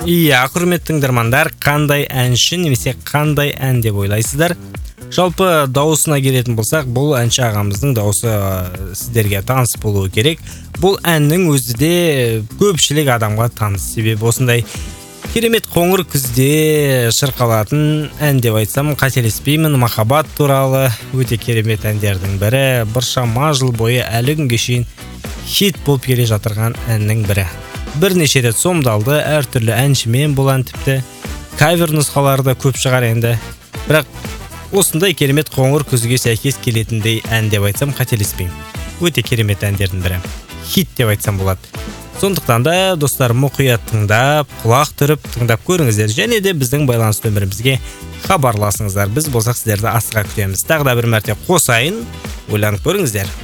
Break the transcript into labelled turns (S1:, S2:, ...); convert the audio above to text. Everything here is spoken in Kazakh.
S1: Иә, құрметті тыңдармандар, қандай әнші немесе қандай ән деп ойлайсыздар? Жалпы дауысына келетін болсақ, бұл әнші ағамыздың дауысы сіздерге таныс болуы керек. Бұл әннің өзі де көпшілік адамға таныс, себебі осындай керемет қоңыр күзде шырқалатын ән деп айтсам қателеспеймін. Махаббат туралы өте керемет әндердің бірі, біршама жыл бойы әлі күнге шейін хит болып келе жатырған әннің бірі. Бірнеше рет сомдалды, әртүрлі әншімен бұл ән, тіпті кавер нұсқалары да көп шығар енді. Бірақ осындай керемет қоңыр күзге сәйкес келетіндей ән деп айтсам қателеспеймін. Өте керемет әндердің бірі. Хит деп айтсам болады. Сондықтан да достар, мұқият тыңдап, құлақ түріп тыңдап көріңіздер, және де біздің байланыс нөмірімізге хабарласыңыздар. Біз болсақ сіздерді асыға күтеміз. Тағы да бір мәрте қосайын, ойланып көріңіздер.